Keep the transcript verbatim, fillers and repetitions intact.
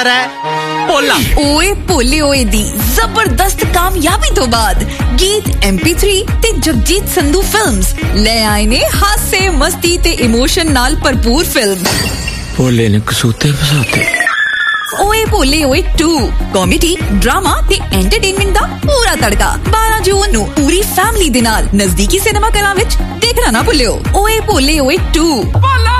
ਭੋਲਾ ਓਏ ਭੋਲੇ ਓਏ ਦੀ ਜ਼ਬਰਦਸਤ ਕਾਮਯਾਬੀ ਤੋਂ ਬਾਅਦ ਗੀਤ ਐਮ ਪੀ ਥ੍ਰੀ ਤੇ ਜਗਜੀਤ ਸੰਧੂ ਫਿਲਮਸ ਲੈ ਆਏ ਨੇ ਹਾਸੇ ਮਸਤੀ ਤੇ ਇਮੋਸ਼ਨ ਨਾਲ ਭਰਪੂਰ ਫਿਲਮ ਭੋਲੇ ਨੇ ਕਸੂਤੇ ਫਸਾਤੇ। ਓਏ ਭੋਲੇ ਓਏ ਟੂ ਕਾਮੇਡੀ ਡਰਾਮਾ ਤੇ ਐਂਟਰਟੇਨਮੈਂਟ ਦਾ ਪੂਰਾ ਤੜਕਾ ਬਾਰਾਂ ਜੂਨ ਨੂੰ ਪੂਰੀ ਫੈਮਿਲੀ ਦੇ ਨਾਲ ਨਜ਼ਦੀਕੀ ਸਿਨੇਮਾ ਘਰਾਂ ਵਿੱਚ ਦੇਖਣਾ ਨਾ ਭੁੱਲਿਓ। ਓਏ ਭੋਲੇ ਓਏ ਟੂ।